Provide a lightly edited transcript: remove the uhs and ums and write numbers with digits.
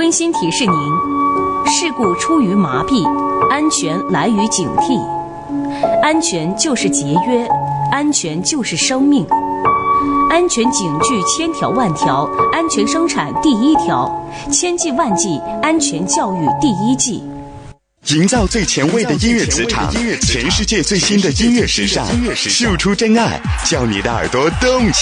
温馨提示您：事故出于麻痹，安全来于警惕。安全就是节约，安全就是生命。安全警句千条万条，安全生产第一条，千计万计安全教育第一计。 营造最前卫的音乐磁场，全世界最新的音乐时尚，输出真爱，叫你的耳朵动起